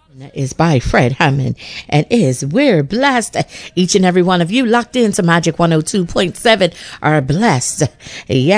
Is by Fred Hammond and is we're blessed. Each and every one of you locked into Magic 102.7 are blessed. Yeah.